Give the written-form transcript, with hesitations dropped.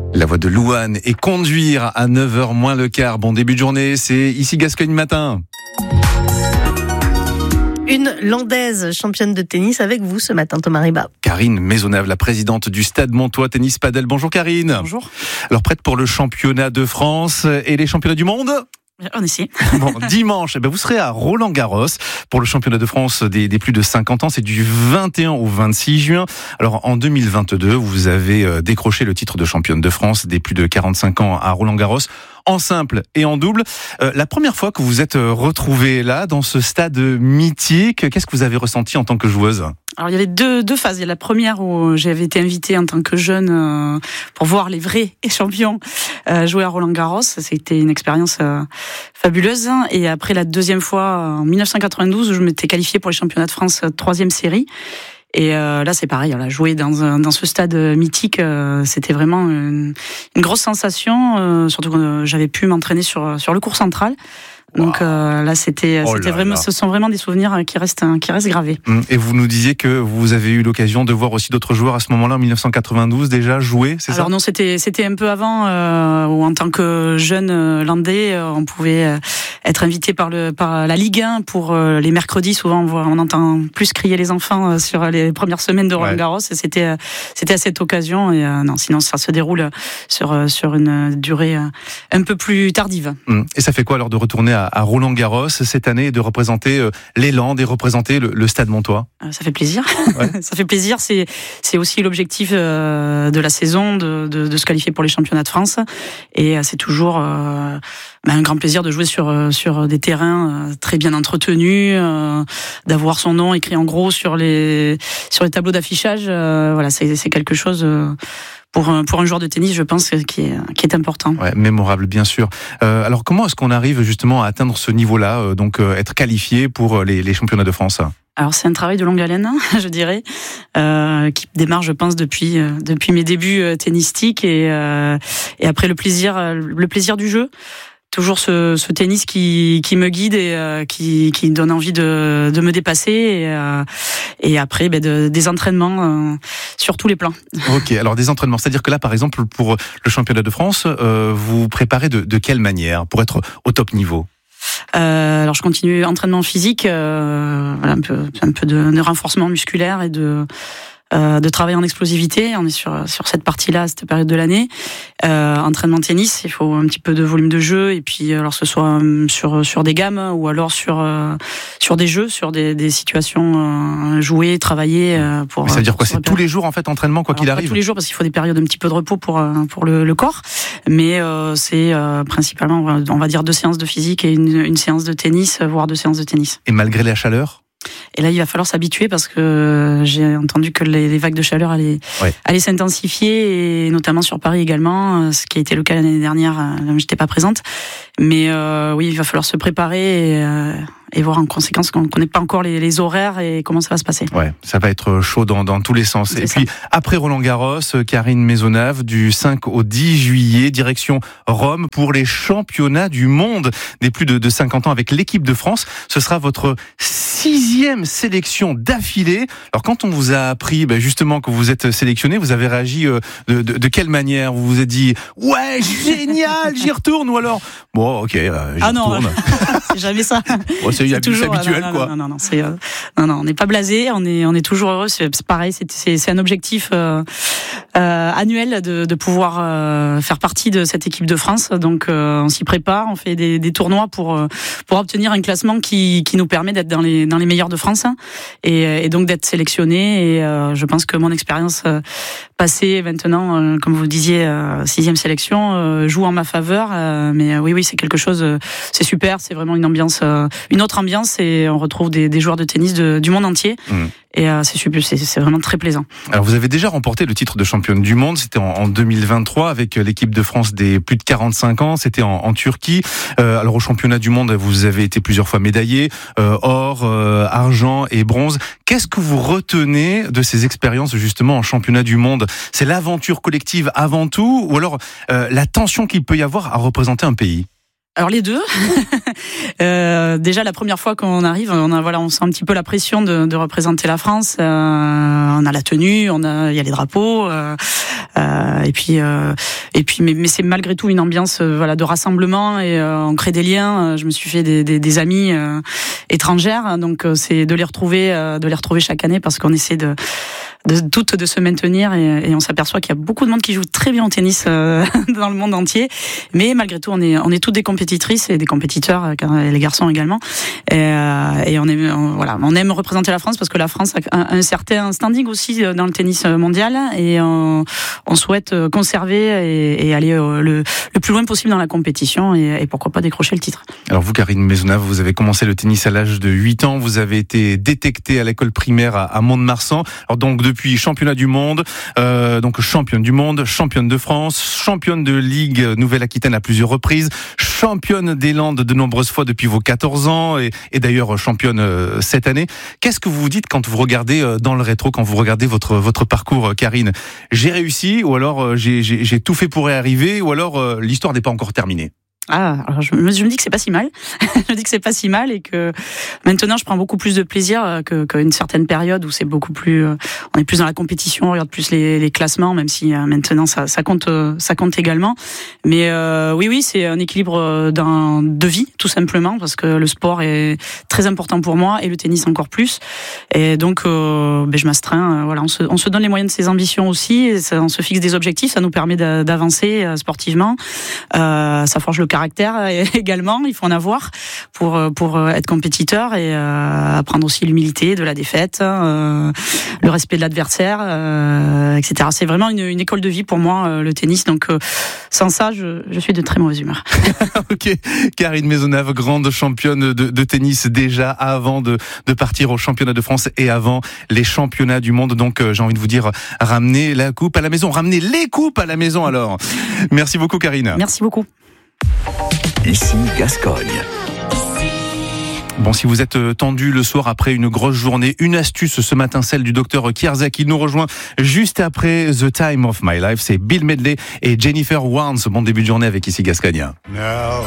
La voix de Louane et conduire à 9h moins le quart. Bon début de journée, c'est ici Gascogne Matin. Une Landaise championne de tennis avec vous ce matin, Thomas Riba. Karine Maisonneuve, la présidente du Stade Montois Tennis Padel. Bonjour Karine. Bonjour. Alors prête pour le championnat de France et les championnats du monde ? On essaie. Bon, dimanche, vous serez à Roland-Garros pour le championnat de France des plus de 50 ans. C'est du 21 au 26 juin. Alors, en 2022, vous avez décroché le titre de championne de France des plus de 45 ans à Roland-Garros, en simple et en double. La première fois que vous êtes retrouvée là, dans ce stade mythique, qu'est-ce que vous avez ressenti en tant que joueuse ? Alors, il y avait deux phases. Il y a la première où j'avais été invitée en tant que jeune pour voir les vrais champions jouer à Roland-Garros. C'était une expérience fabuleuse. Et après, la deuxième fois, en 1992, où je m'étais qualifiée pour les championnats de France 3e série. Et là, c'est pareil. Là, jouer dans ce stade mythique, c'était vraiment une grosse sensation. Surtout que j'avais pu m'entraîner sur le court central. Donc là, c'était vraiment, ce sont vraiment des souvenirs qui restent gravés. Et vous nous disiez que vous avez eu l'occasion de voir aussi d'autres joueurs à ce moment-là, en 1992 déjà jouer, c'est ça ? Alors non, c'était un peu avant, où en tant que jeune landais, on pouvait être invité par la Ligue 1 pour les mercredis. Souvent, on entend plus crier les enfants sur les premières semaines de Roland-Garros. Et c'était à cette occasion. Et non, sinon ça se déroule sur une durée un peu plus tardive. Et ça fait quoi alors de retourner à Roland-Garros cette année et de représenter les Landes et représenter le Stade Montois ? Ça fait plaisir. Ouais. Ça fait plaisir. C'est aussi l'objectif de la saison de se qualifier pour les championnats de France. Et c'est toujours un grand plaisir de jouer sur des terrains très bien entretenus, d'avoir son nom écrit en gros sur les tableaux d'affichage. Voilà, c'est quelque chose. Pour un joueur de tennis, je pense, qui est important. Ouais, mémorable, bien sûr. Alors, comment est-ce qu'on arrive justement à atteindre ce niveau-là, donc être qualifié pour les championnats de France ? Alors, c'est un travail de longue haleine, je dirais, qui démarre, je pense, depuis mes débuts tennistiques et après le plaisir du jeu. Toujours ce tennis qui me guide et qui donne envie de me dépasser et après des entraînements sur tous les plans. Ok, alors des entraînements, c'est-à-dire que là par exemple pour le championnat de France, vous préparez de quelle manière pour être au top niveau ? Alors je continue entraînement physique, voilà, un peu de renforcement musculaire et de travail en explosivité. On est sur cette partie-là, cette période de l'année. Entraînement tennis, il faut un petit peu de volume de jeu et puis alors ce soit sur des gammes ou alors sur des jeux, sur des situations jouées, travaillées pour. Mais ça veut dire quoi ? C'est tous les jours en fait entraînement quoi qu'il arrive. Pas tous les jours parce qu'il faut des périodes un petit peu de repos pour le corps, mais c'est principalement on va dire 2 séances de physique et une séance de tennis, voire 2 séances de tennis. Et malgré la chaleur ? Et là, il va falloir s'habituer parce que j'ai entendu que les vagues de chaleur allaient s'intensifier et notamment sur Paris également, ce qui a été le cas l'année dernière, j'étais pas présente. Mais oui, il va falloir se préparer et voir en conséquence qu'on ne connaît pas encore les horaires et comment ça va se passer. Ouais, ça va être chaud dans tous les sens. C'est et ça. Puis après Roland-Garros, Karine Maisonneuve, du 5 au 10 juillet, direction Rome pour les championnats du monde des plus de 50 ans avec l'équipe de France. Ce sera votre 6e sélection d'affilée. Alors quand on vous a appris justement que vous êtes sélectionné, vous avez réagi de quelle manière ? Vous vous êtes dit ouais génial, j'y retourne, ou alors bon ok, j'y retourne. C'est jamais ça. Bon, c'est toujours habituel quoi. Non, on n'est pas blasé, on est toujours heureux. C'est pareil, c'est un objectif annuel de pouvoir faire partie de cette équipe de France. Donc on s'y prépare, on fait des tournois pour obtenir un classement qui nous permet d'être dans les meilleurs de France et donc d'être sélectionné. Et je pense que mon expérience passée maintenant, comme vous disiez, 6e sélection, joue en ma faveur. Mais oui, c'est quelque chose, c'est super, c'est vraiment une ambiance, une autre ambiance, et on retrouve des joueurs de tennis du monde entier. Et c'est super, c'est vraiment très plaisant. Alors vous avez déjà remporté le titre de championne du monde, c'était en 2023 avec l'équipe de France des plus de 45 ans, c'était en Turquie. Alors au championnat du monde, vous avez été plusieurs fois médaillé, or, argent et bronze. Qu'est-ce que vous retenez de ces expériences justement en championnat du monde ? C'est l'aventure collective avant tout, ou alors la tension qu'il peut y avoir à représenter un pays ? Alors les deux. Déjà la première fois qu'on arrive, on sent un petit peu la pression de représenter la France. On a la tenue, il y a les drapeaux. mais c'est malgré tout une ambiance de rassemblement et on crée des liens. Je me suis fait des amis étrangères, donc c'est de les retrouver chaque année parce qu'on essaie de se maintenir et on s'aperçoit qu'il y a beaucoup de monde qui joue très bien au tennis dans le monde entier, mais malgré tout on est toutes des compétitrices et des compétiteurs, les garçons également, et on aime représenter la France parce que la France a un certain standing aussi dans le tennis mondial et on souhaite conserver et aller le plus loin possible dans la compétition et pourquoi pas décrocher le titre. Alors vous, Karine Maisonnave, vous avez commencé le tennis à l'âge de 8 ans, vous avez été détectée à l'école primaire à Mont-de-Marsan. Alors donc depuis championnat du monde, donc championne du monde, championne de France, championne de Ligue Nouvelle-Aquitaine à plusieurs reprises, championne des Landes de nombreuses fois depuis vos 14 ans et d'ailleurs championne cette année. Qu'est-ce que vous vous dites quand vous regardez dans le rétro, quand vous regardez votre parcours, Karine? J'ai réussi, ou alors j'ai tout fait pour y arriver, ou alors l'histoire n'est pas encore terminée? Alors je me dis que c'est pas si mal. Je me dis que c'est pas si mal et que maintenant je prends beaucoup plus de plaisir qu'une certaine période où c'est beaucoup plus, on est plus dans la compétition, on regarde plus les classements, même si maintenant ça compte également. Mais oui, c'est un équilibre de vie tout simplement parce que le sport est très important pour moi et le tennis encore plus. Et donc je m'astreins. On se donne les moyens de ses ambitions aussi. Et on se fixe des objectifs, ça nous permet d'avancer sportivement. Ça forge le caractère également, il faut en avoir pour être compétiteur et apprendre aussi l'humilité de la défaite, le respect de l'adversaire, etc. C'est vraiment une école de vie pour moi, le tennis, donc sans ça je suis de très mauvaise humeur. Ok, Karine Maisonnave, grande championne de tennis déjà avant de partir au championnat de France et avant les championnats du monde, donc j'ai envie de vous dire, ramenez la coupe à la maison, ramenez les coupes à la maison alors. Merci beaucoup, Karine. Merci beaucoup. Ici Gascogne. Bon, si vous êtes tendu le soir après une grosse journée, une astuce ce matin, celle du docteur Kierzek. Il nous rejoint juste après The Time of My Life. C'est Bill Medley et Jennifer Warnes. Bon début de journée avec Ici Gascogne. Now